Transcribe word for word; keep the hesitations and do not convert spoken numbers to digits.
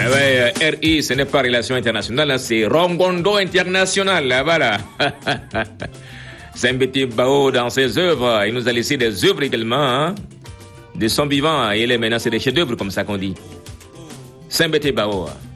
ouais, R I, ce n'est pas Relations internationales, c'est Rongondo International, voilà. Saint-Béti Bao, dans ses œuvres, il nous a laissé des œuvres également, hein, de son vivant, et les maintenant c'est des chefs-d'œuvre, comme ça qu'on dit. Saint-Béti Bao.